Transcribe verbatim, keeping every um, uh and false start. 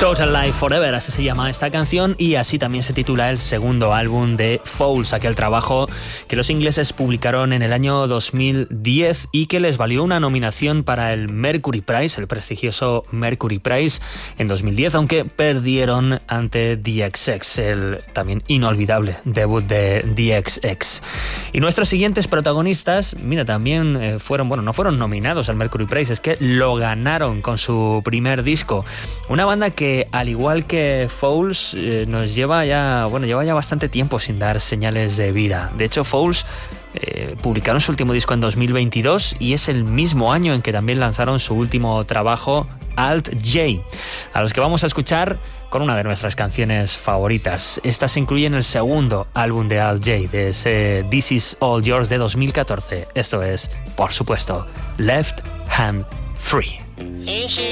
Total Life Forever, así se llama esta canción, y así también se titula el segundo álbum de Foals, aquel trabajo que los ingleses publicaron en el año dos mil diez y que les valió una nominación para el Mercury Prize, el prestigioso Mercury Prize, en dos mil diez, aunque perdieron ante The X X, el también inolvidable debut de The X X. Y nuestros siguientes protagonistas, mira, también eh, fueron, bueno, no fueron nominados al Mercury Prize, es que lo ganaron con su primer disco. Una banda que, al igual que Foals, eh, nos lleva ya, bueno, lleva ya bastante tiempo sin dar señales de vida. De hecho, Foals eh, publicaron su último disco en dos mil veintidós y es el mismo año en que también lanzaron su último trabajo, Alt J, a los que vamos a escuchar con una de nuestras canciones favoritas. Esta se incluye en el segundo álbum de Alt J, de ese This Is All Yours de dos mil catorce. Esto es, por supuesto, Left Hand Free.